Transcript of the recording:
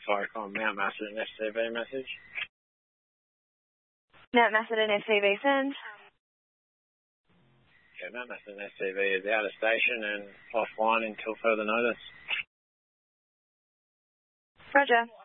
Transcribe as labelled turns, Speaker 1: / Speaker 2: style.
Speaker 1: Sorry, on Mount Macedon SCV message.
Speaker 2: Mount Macedon SCV send.
Speaker 1: Okay, Mount Macedon SCV is out of station and offline until further notice.
Speaker 2: Roger.